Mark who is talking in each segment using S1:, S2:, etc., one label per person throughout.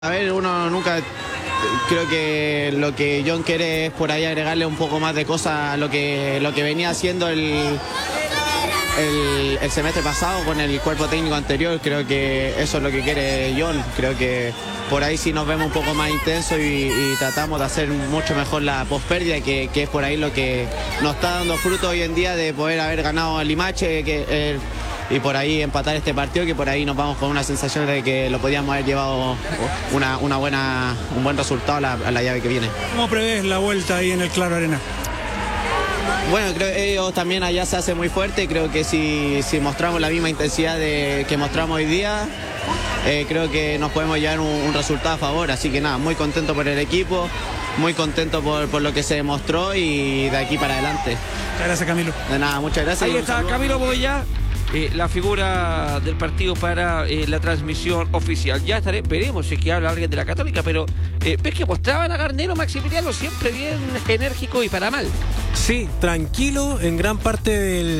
S1: A ver, uno nunca, creo que lo que John quiere es por ahí agregarle un poco más de cosas a lo que venía haciendo el semestre pasado con el cuerpo técnico anterior. Creo que eso es lo que quiere John. Creo que por ahí sí nos vemos un poco más intensos y tratamos de hacer mucho mejor la pospérdida, que es por ahí lo que nos está dando fruto hoy en día, de poder haber ganado a Limache, y por ahí empatar este partido, que por ahí nos vamos con una sensación de que lo podíamos haber llevado un buen resultado a la llave que viene.
S2: ¿Cómo prevés la vuelta ahí en el Claro Arena?
S1: Bueno, creo que ellos también allá se hace muy fuerte. Creo que si mostramos la misma intensidad que mostramos hoy día, creo que nos podemos llevar un resultado a favor. Así que nada, muy contento por el equipo, muy contento por lo que se demostró y de aquí para adelante.
S2: Muchas gracias, Camilo.
S1: De nada, muchas gracias.
S3: Ahí está Camilo Boya, la figura del partido para la transmisión oficial. Ya veremos si es que habla alguien de la Católica, pero ves que mostraban a Garnero, Maximiliano, siempre bien enérgico y para mal.
S4: Sí, tranquilo en gran parte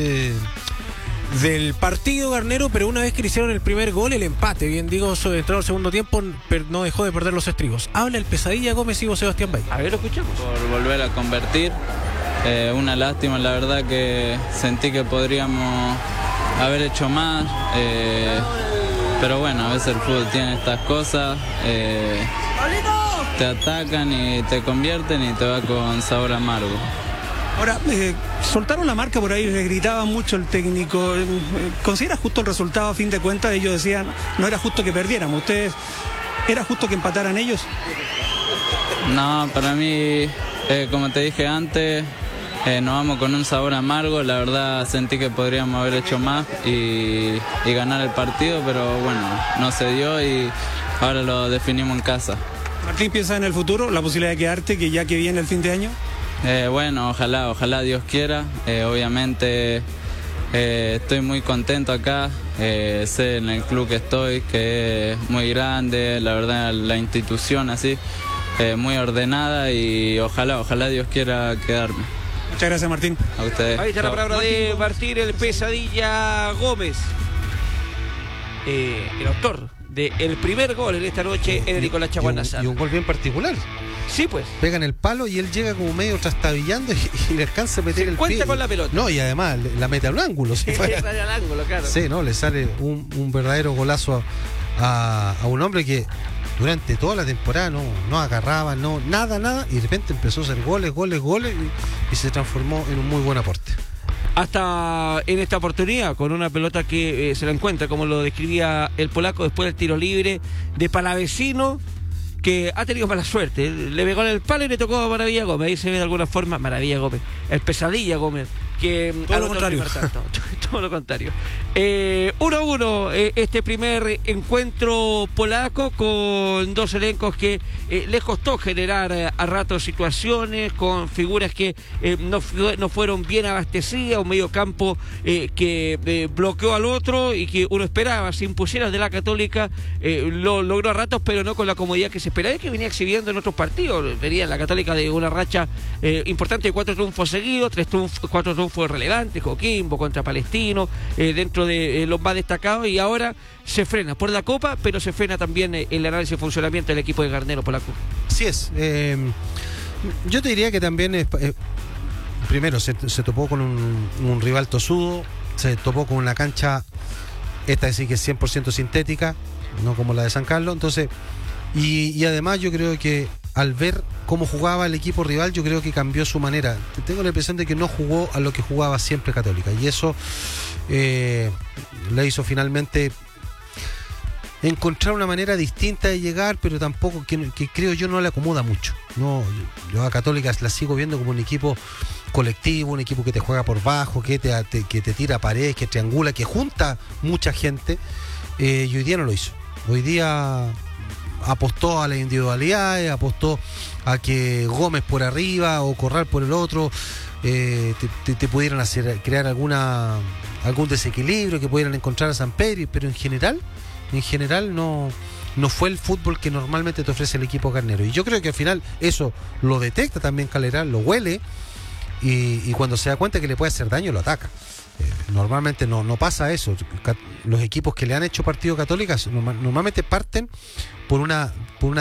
S4: del partido Garnero, pero una vez que le hicieron el primer gol, el empate, bien digo, entrado el segundo tiempo, pero no dejó de perder los estribos. Habla el Pesadilla Gómez y vos, Sebastián Bay.
S3: A ver, lo escuchamos.
S5: Por volver a convertir, una lástima, la verdad que sentí que podríamos haber hecho más, pero bueno, a veces el fútbol tiene estas cosas, te atacan y te convierten y te va con sabor amargo.
S2: Ahora, soltaron la marca por ahí, le gritaba mucho el técnico. ¿Considera justo el resultado? A fin de cuentas, ellos decían, no era justo que perdiéramos. ¿Ustedes, era justo que empataran ellos?
S5: No, para mí, como te dije antes, nos vamos con un sabor amargo. La verdad sentí que podríamos haber hecho más y ganar el partido, pero bueno, no se dio y ahora lo definimos en casa.
S2: Martín, ¿piensa en el futuro, la posibilidad de quedarte, que ya que viene el fin de año?
S5: Bueno, ojalá Dios quiera. Obviamente estoy muy contento acá, sé en el club que estoy, que es muy grande, la verdad la institución así, muy ordenada, y ojalá Dios quiera quedarme.
S2: Muchas gracias, Martín.
S5: A ustedes.
S3: Ahí está la palabra de Martín, el Pesadilla Gómez, el autor del primer gol en esta noche en el Nicolás Chaguán Nazar.
S6: Y un gol bien particular.
S3: Sí, pues.
S6: Pega en el palo y él llega como medio trastabillando y le alcanza a meter el pie.
S3: Cuenta con la pelota.
S6: No, y además la mete al ángulo.
S3: Sí, al ángulo, claro.
S6: Sí, no, le sale un verdadero golazo a un hombre que durante toda la temporada no agarraba, nada, y de repente empezó a hacer goles y se transformó en un muy buen aporte.
S3: Hasta en esta oportunidad, con una pelota que se la encuentra, como lo describía el polaco, después del tiro libre de Palavecino, que ha tenido mala suerte. Le pegó en el palo y le tocó a Maravilla Gómez. Ahí se ve de alguna forma Maravilla Gómez, el Pesadilla Gómez, que
S4: todo lo contrario.
S3: Todo lo contrario. 1-1 este primer encuentro polaco, con dos elencos que les costó generar a ratos situaciones, con figuras que no fueron bien abastecidas, un medio campo que bloqueó al otro y que uno esperaba se impusiera de la Católica. Lo logró a ratos, pero no con la comodidad que se esperaba y que venía exhibiendo en otros partidos. Venía la Católica de una racha importante de 4 triunfos seguidos, 4 triunfos relevantes, Coquimbo contra Palestino, dentro de los más destacados, y ahora se frena por la Copa, pero se frena también el análisis de funcionamiento del equipo de Garnero polaco.
S6: Así es. Yo te diría que también primero se topó con un rival tosudo, se topó con una cancha, esta sí que es 100% sintética, no como la de San Carlos. Entonces, y además yo creo que al ver cómo jugaba el equipo rival, yo creo que cambió su manera. Tengo la impresión de que no jugó a lo que jugaba siempre Católica, y eso le hizo finalmente encontrar una manera distinta de llegar, pero tampoco que creo yo no le acomoda mucho. No, yo a Católica la sigo viendo como un equipo colectivo, un equipo que te juega por bajo, que te tira a paredes, que triangula, que junta mucha gente, y hoy día no lo hizo. Hoy día apostó a las individualidades, apostó a que Gómez por arriba o Corral por el otro te pudieran crear algún desequilibrio, que pudieran encontrar a San Pedro, pero en general no fue el fútbol que normalmente te ofrece el equipo Garnero. Y yo creo que al final eso lo detecta también Calderón, lo huele, y cuando se da cuenta que le puede hacer daño, lo ataca. Normalmente no pasa eso. Los equipos que le han hecho partido Católica normalmente parten por una